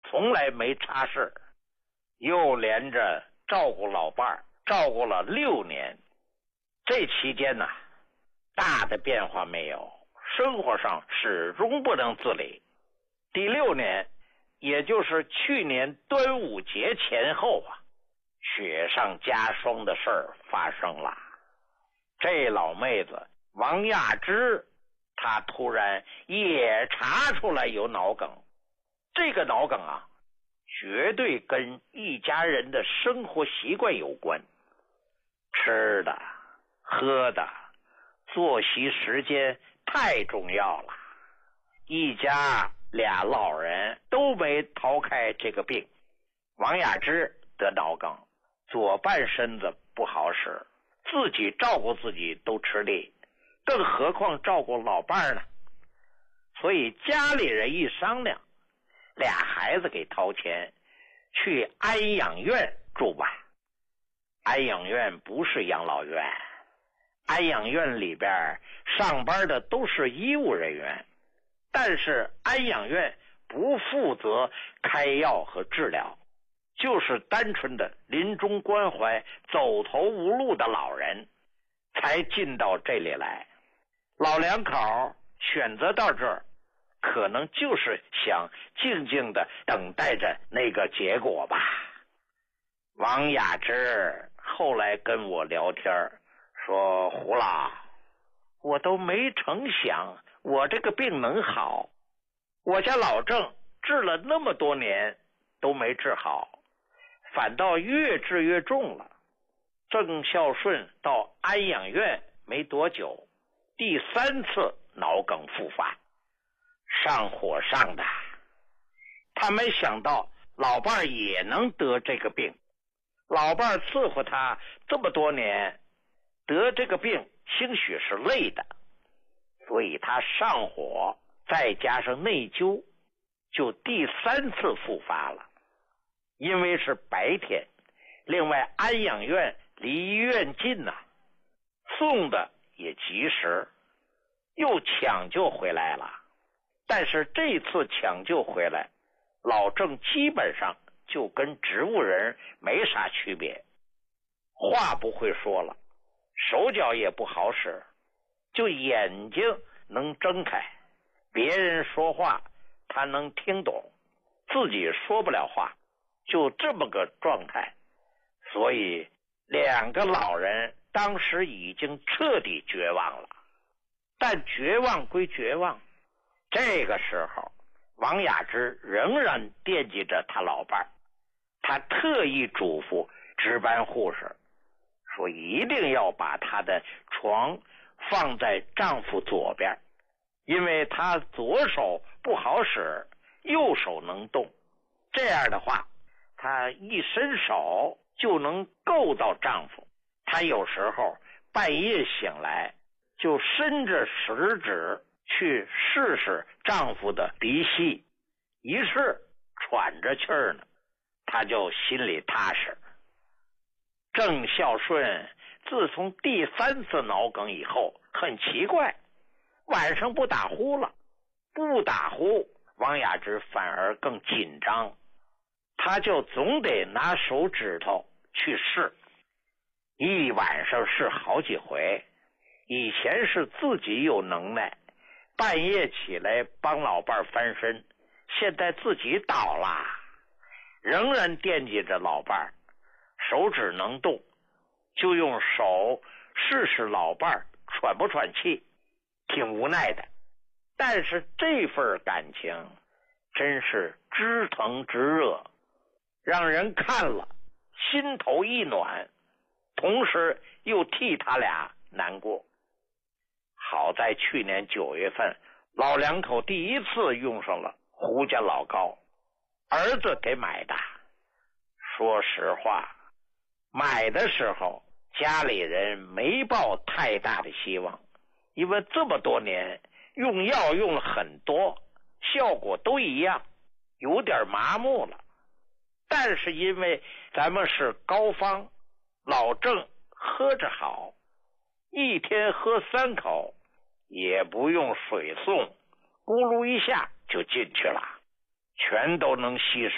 从来没差事，又连着照顾老伴儿，照顾了6年。这期间呢，大的变化没有，生活上始终不能自理。第6年，也就是去年端午节前后啊，雪上加霜的事儿发生了。这老妹子王亚芝，她突然也查出来有脑梗。这个脑梗啊，绝对跟一家人的生活习惯有关，吃的、喝的、作息时间太重要了。一家俩老人都没逃开这个病。王亚芝得脑梗，左半身子不好使，自己照顾自己都吃力，更何况照顾老伴呢？所以家里人一商量，俩孩子给掏钱去安养院住吧。安养院不是养老院，安养院里边上班的都是医务人员，但是安养院不负责开药和治疗，就是单纯的临终关怀走投无路的老人才进到这里来。老两口选择到这儿，可能就是想静静的等待着那个结果吧。王亚芝后来跟我聊天说，胡老，我都没成想我这个病能好，我家老郑治了那么多年都没治好，反倒越治越重了。郑孝顺到安养院没多久，第3次脑梗复发，上火上的。他没想到老伴儿也能得这个病，老伴儿伺候他这么多年，得这个病兴许是累的，所以他上火再加上内疚，就第3次复发了。因为是白天，另外安养院离医院近啊，送的也及时，又抢救回来了。但是这次抢救回来，老郑基本上就跟植物人没啥区别，话不会说了，手脚也不好使，就眼睛能睁开，别人说话他能听懂，自己说不了话，就这么个状态。所以2个老人当时已经彻底绝望了。但绝望归绝望，这个时候王亚芝仍然惦记着他老伴儿，他特意嘱咐值班护士说，一定要把他的床放在丈夫左边，因为他左手不好使，右手能动，这样的话他一伸手就能够到丈夫。他有时候半夜醒来就伸着食指去试试丈夫的鼻息，一试喘着气儿呢，他就心里踏实。郑孝顺自从第3次脑梗以后，很奇怪，晚上不打呼了，不打呼，王亚芝反而更紧张，他就总得拿手指头去试，一晚上试好几回。以前是自己有能耐，半夜起来帮老伴翻身，现在自己倒了，仍然惦记着老伴，手指能动，就用手试试老伴喘不喘气，挺无奈的。但是这份感情真是知疼知热，让人看了心头一暖，同时又替他俩难过。好在去年9月份，老两口第1次用上了胡家老膏，儿子给买的。说实话，买的时候家里人没抱太大的希望，因为这么多年用药用了很多，效果都一样，有点麻木了。但是因为咱们是膏方，老郑喝着好，一天喝3口，也不用水送，咕噜一下就进去了，全都能吸收。